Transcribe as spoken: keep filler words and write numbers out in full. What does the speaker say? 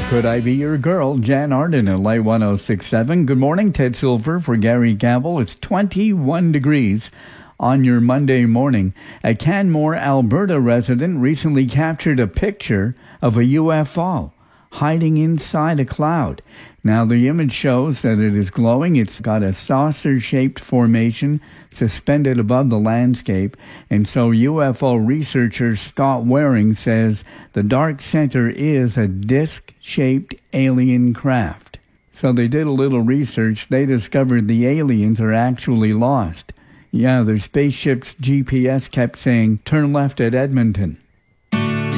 Could I Be Your Girl? Jan Arden at Light one oh six point seven. Good morning, Ted Silver for Gary Gamble. It's twenty-one degrees on your Monday morning. A Canmore, Alberta resident recently captured a picture of a U F O hiding inside a cloud. Now, the image shows that it is glowing. It's got a saucer-shaped formation suspended above the landscape. And so U F O researcher Scott Waring says the dark center is a disc-shaped alien craft. So they did a little research. They discovered the aliens are actually lost. Yeah, their spaceship's G P S kept saying, turn left at Edmonton.